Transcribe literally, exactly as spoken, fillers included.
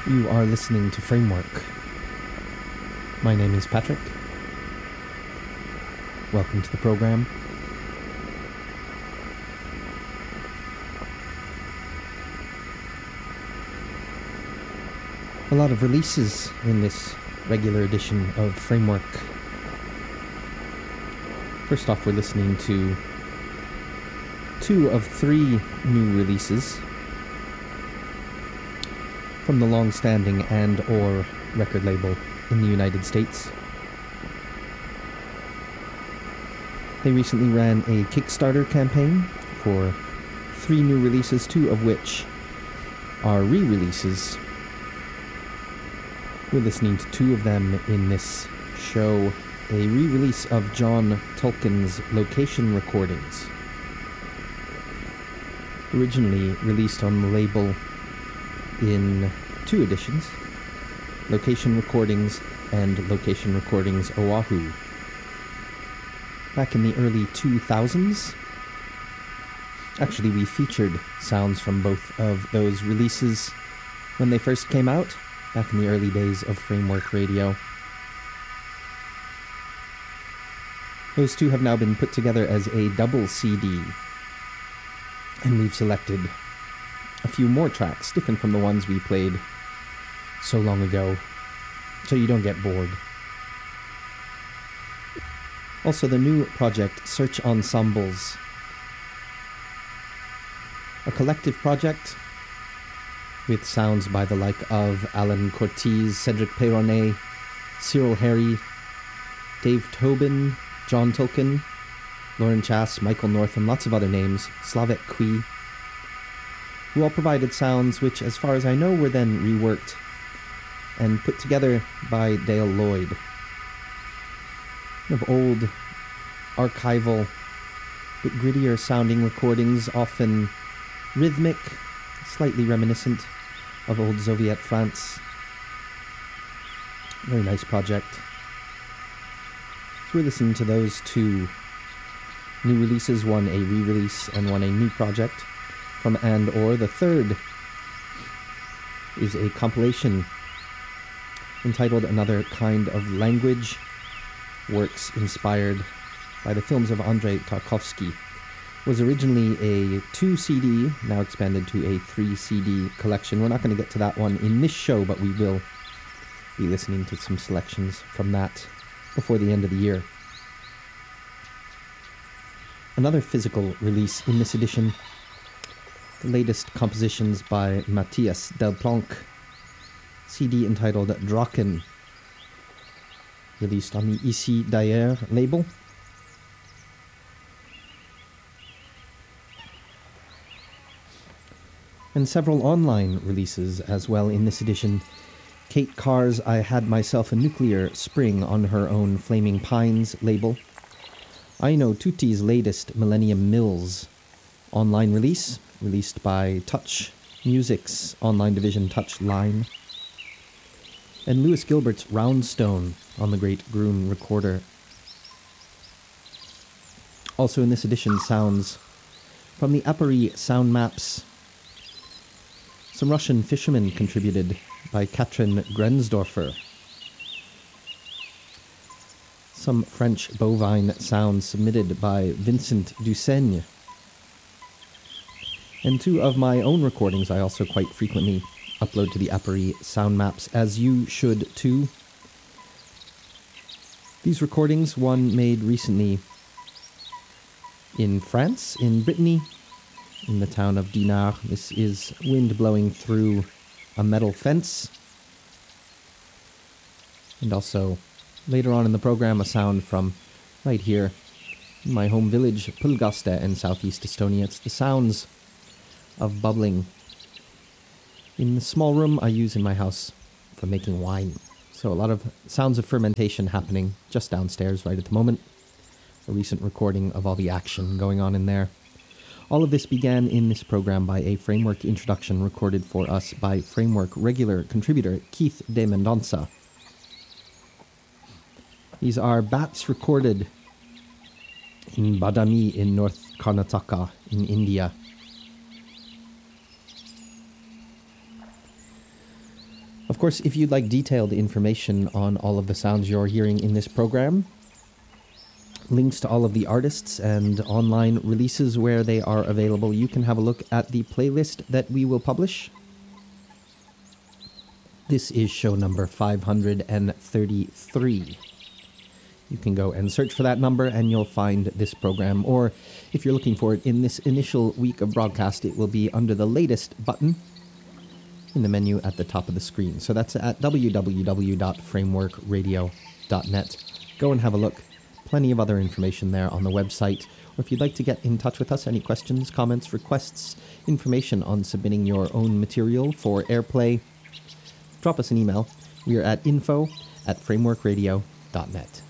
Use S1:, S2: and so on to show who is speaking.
S1: You are listening to Framework. My name is Patrick. Welcome to the program. A lot of releases in this regular edition of Framework. First off, we're listening to two of three new releases from the long-standing and or record label in the United States. They recently ran a Kickstarter campaign for three new releases, two of which are re-releases. We're listening to two of them in this show. A re-release of John Tolkien's Location Recordings, originally released on the label in two editions, Location Recordings and Location Recordings Oahu. Back in the early two thousands, actually we featured sounds from both of those releases when they first came out, back in the early days of Framework Radio. Those two have now been put together as a double C D, and we've selected a few more tracks, different from the ones we played so long ago, so you don't get bored. Also, the new project, Search Ensembles, a collective project with sounds by the like of Alan Cortez, Cedric Peyronnet, Cyril Harry, Dave Tobin, John Tolkien, Lauren Chass, Michael Northam, lots of other names, Slavek Kui, who all provided sounds which, as far as I know, were then reworked and put together by Dale Lloyd. Of old, archival, bit grittier sounding recordings, often rhythmic, slightly reminiscent of old Soviet France. Very nice project. So we're listening to those two new releases, one a re-release and one a new project from And Or. The third is a compilation entitled Another Kind of Language, works inspired by the films of Andrei Tarkovsky. It was originally a two C D, now expanded to a three C D collection. We're not going to get to that one in this show, but we will be listening to some selections from that before the end of the year. Another physical release in this edition, the latest compositions by Matthias Delplanque, C D entitled Draken, released on the Ici D'ailleurs label. And several online releases as well in this edition. Kate Carr's I Had Myself a Nuclear Spring on her own Flaming Pines label. Aino Tuti's latest Millennium Mills online release, released by Touch Music's online division Touch Line. And Lewis Gilbert's Roundstone on the Great Gruen Recorder. Also in this edition, sounds from the Apparie Sound Maps. Some Russian fishermen contributed by Katrin Grensdorfer. Some French bovine sounds submitted by Vincent Duseigne. And two of my own recordings I also quite frequently upload to the Apparie Sound Maps, as you should too. These recordings, one made recently in France, in Brittany, in the town of Dinard. This is wind blowing through a metal fence. And also, later on in the program, a sound from right here in my home village, Pulgaste in southeast Estonia. It's the sounds of bubbling in the small room I use in my house for making wine. So a lot of sounds of fermentation happening just downstairs right at the moment. A recent recording of all the action going on in there. All of this began in this program by a Framework introduction recorded for us by Framework regular contributor Keith De Mendonça. These are bats recorded in Badami in North Karnataka in India. Of course, if you'd like detailed information on all of the sounds you're hearing in this program, links to all of the artists and online releases where they are available, you can have a look at the playlist that we will publish. This is show number five hundred thirty-three. You can go and search for that number and you'll find this program. Or if you're looking for it in this initial week of broadcast, it will be under the latest button in the menu at the top of the screen. So that's at w w w dot framework radio dot net. Go and have a look. Plenty of other information there on the website. Or if you'd like to get in touch with us, any questions, comments, requests, information on submitting your own material for airplay, drop us an email. We are at info at framework radio dot net.